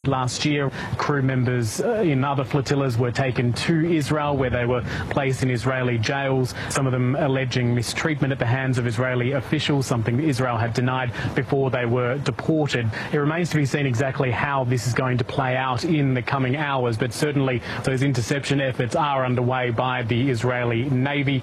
last year. Crew members in other flotillas were taken to Israel, where they were placed in Israeli jails, some of them alleging mistreatment at the hands of Israeli officials, something Israel had denied before they were deported. It remains to be seen exactly how this is going to play out in the coming hours, but certainly those interception efforts are underway by the Israeli Navy.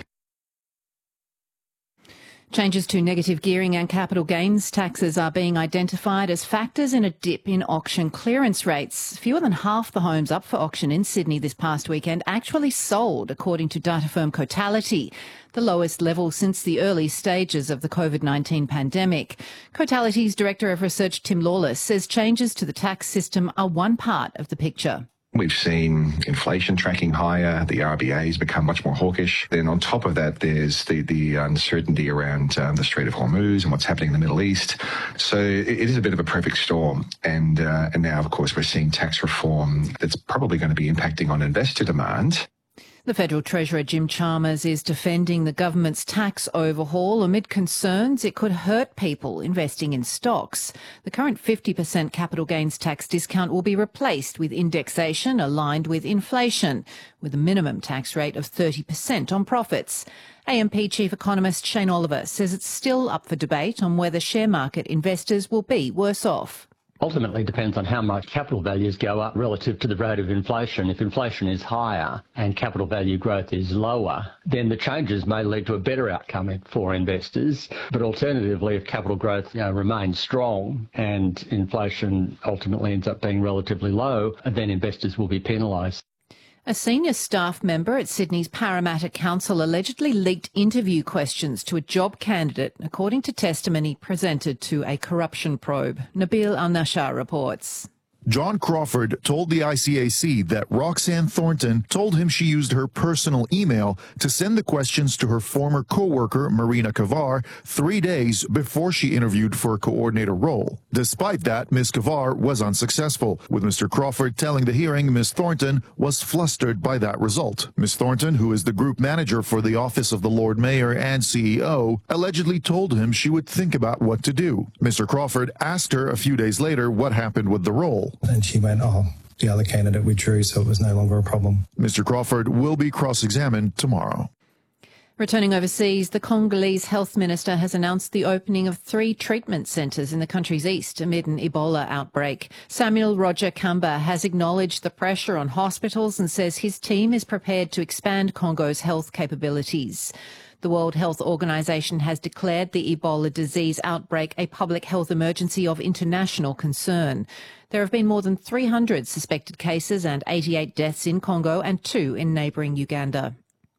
Changes to negative gearing and capital gains taxes are being identified as factors in a dip in auction clearance rates. Fewer than half the homes up for auction in Sydney this past weekend actually sold, according to data firm Cotality, the lowest level since the early stages of the COVID-19 pandemic. Cotality's Director of Research, Tim Lawless, says changes to the tax system are one part of the picture. We've seen inflation tracking higher, the RBA's become much more hawkish. Then on top of that, there's the uncertainty around the Strait of Hormuz and what's happening in the Middle East. So it is a bit of a perfect storm. And now, of course, we're seeing tax reform that's probably going to be impacting on investor demand. The Federal Treasurer Jim Chalmers is defending the government's tax overhaul amid concerns it could hurt people investing in stocks. The current 50% capital gains tax discount will be replaced with indexation aligned with inflation, with a minimum tax rate of 30% on profits. AMP Chief Economist Shane Oliver says it's still up for debate on whether share market investors will be worse off. Ultimately depends on how much capital values go up relative to the rate of inflation. If inflation is higher and capital value growth is lower, then the changes may lead to a better outcome for investors. But alternatively, if capital growth remains strong and inflation ultimately ends up being relatively low, then investors will be penalised. A senior staff member at Sydney's Parramatta Council allegedly leaked interview questions to a job candidate, according to testimony presented to a corruption probe. Nabil Al-Nashar reports. John Crawford told the ICAC that Roxanne Thornton told him she used her personal email to send the questions to her former co-worker, Marina Kavar, 3 days before she interviewed for a coordinator role. Despite that, Ms. Kavar was unsuccessful, with Mr. Crawford telling the hearing Ms. Thornton was flustered by that result. Ms. Thornton, who is the group manager for the Office of the Lord Mayor and CEO, allegedly told him she would think about what to do. Mr. Crawford asked her a few days later what happened with the role. And she went, the other candidate withdrew, so it was no longer a problem. Mr. Crawford will be cross-examined tomorrow. Returning overseas, the Congolese health minister has announced the opening of 3 treatment centres in the country's east amid an Ebola outbreak. Samuel Roger Kamba has acknowledged the pressure on hospitals and says his team is prepared to expand Congo's health capabilities. The World Health Organization has declared the Ebola disease outbreak a public health emergency of international concern. There have been more than 300 suspected cases and 88 deaths in Congo and 2 in neighbouring Uganda.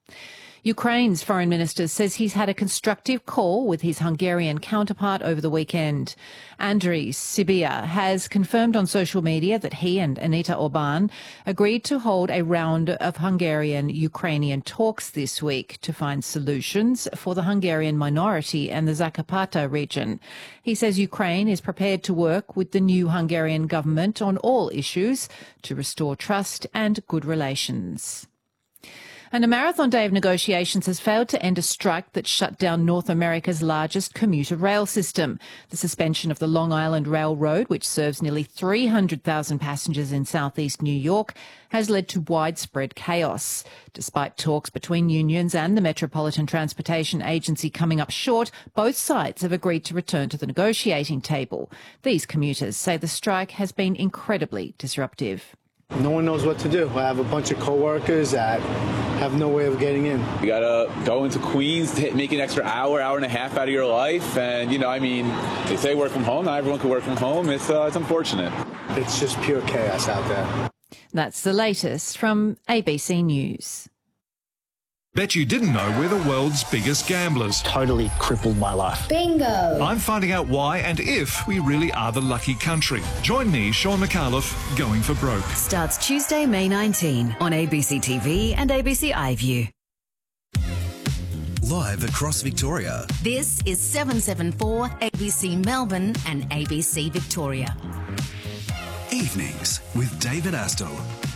Ukraine's foreign minister says he's had a constructive call with his Hungarian counterpart over the weekend. Andriy Sybiha has confirmed on social media that he and Anita Orban agreed to hold a round of Hungarian-Ukrainian talks this week to find solutions for the Hungarian minority and the Zakarpattia region. He says Ukraine is prepared to work with the new Hungarian government on all issues to restore trust and good relations. And a marathon day of negotiations has failed to end a strike that shut down North America's largest commuter rail system. The suspension of the Long Island Railroad, which serves nearly 300,000 passengers in southeast New York, has led to widespread chaos. Despite talks between unions and the Metropolitan Transportation Agency coming up short, both sides have agreed to return to the negotiating table. These commuters say the strike has been incredibly disruptive. No one knows what to do. I have a bunch of co-workers that have no way of getting in. You gotta go into Queens, make an extra hour and a half out of your life, and they say work from home. Not everyone can work from home. It's unfortunate. It's just pure chaos out there. That's the latest from ABC News. Bet you didn't know we're the world's biggest gamblers. Totally crippled my life. Bingo! I'm finding out why and if we really are the lucky country. Join me, Sean McAuliffe, Going for Broke. Starts Tuesday, May 19 on ABC TV and ABC iView. Live across Victoria. This is 774 ABC Melbourne and ABC Victoria. Evenings with David Astle.